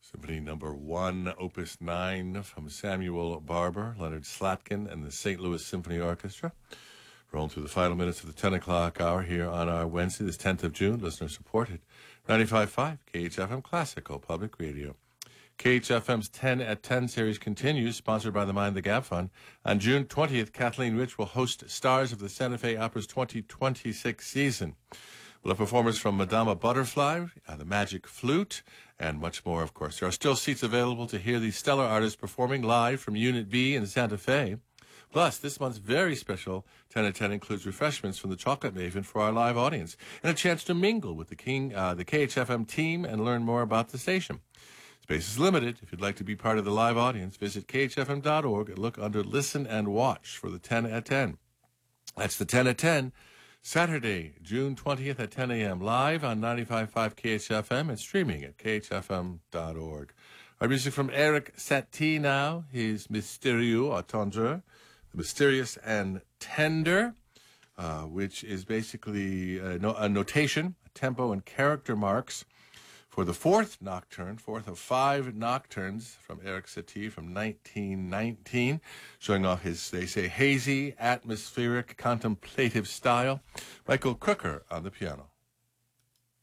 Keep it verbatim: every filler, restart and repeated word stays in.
Symphony number one, opus nine from Samuel Barber, Leonard Slatkin, and the Saint Louis Symphony Orchestra. Rolling through the final minutes of the ten o'clock hour here on our Wednesday, this tenth of June, listener-supported, ninety-five point five K H F M Classical Public Radio. K H F M's ten at ten series continues, sponsored by the Mind the Gap Fund. On June twentieth, Kathleen Rich will host Stars of the Santa Fe Opera's twenty twenty-six season. We'll have performers from Madama Butterfly, uh, the Magic Flute, and much more, of course. There are still seats available to hear these stellar artists performing live from Unit B in Santa Fe. Plus, this month's very special ten at ten includes refreshments from the Chocolate Maven for our live audience and a chance to mingle with the King, uh, the K H F M team and learn more about the station. Space is limited. If you'd like to be part of the live audience, visit K H F M dot org and look under Listen and Watch for the ten at ten. That's the ten at ten, Saturday, June twentieth at ten a.m. live on ninety-five point five K H F M and streaming at K H F M dot org. Our music from Eric Satie now, his Mystérieux Attendre, the mysterious and tender, uh, which is basically a, no, a notation, a tempo and character marks for the fourth nocturne, fourth of five nocturnes from Eric Satie from nineteen nineteen, showing off his, they say, hazy, atmospheric, contemplative style. Michael Crooker on the piano.